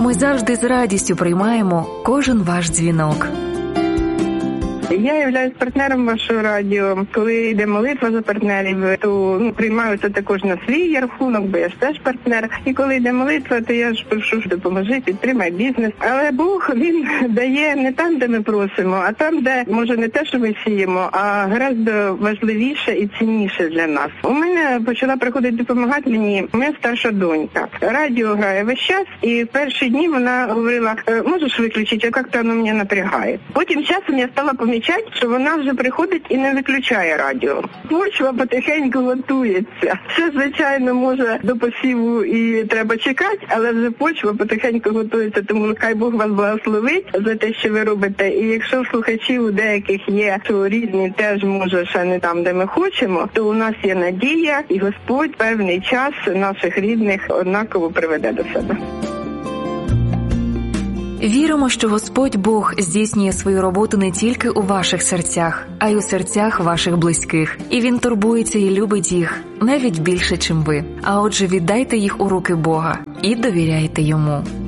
Ми завжди з радістю приймаємо кожен ваш дзвінок. Я являюсь партнером вашого радіо. Коли йде молитва за партнерів, то приймаю це також на свій рахунок, бо я ж теж партнер. І коли йде молитва, то я ж прошу, допоможи, підтримай бізнес. Але Бог, Він дає не там, де ми просимо, а там, де, може, не те, що ми сіємо, а гораздо важливіше і цінніше для нас. У мене почала приходити допомагати мені моя старша донька. Радіо грає весь час, і в перші дні вона говорила, можеш виключити, а як-то воно мене напрягає. Потім часом я стала помічати, що вона вже приходить і не виключає радіо. Почва потихеньку готується. Все, звичайно, може до посіву і треба чекати, але вже почва потихеньку готується, тому хай Бог вас благословить за те, що ви робите. І якщо слухачів у деяких є, що різні теж, може, ще не там, де ми хочемо, то у нас є надія, і Господь певний час наших рідних однаково приведе до себе. Віримо, що Господь Бог здійснює свою роботу не тільки у ваших серцях, а й у серцях ваших близьких. І Він турбується і любить їх навіть більше, чим ви. А отже, віддайте їх у руки Бога і довіряйте Йому.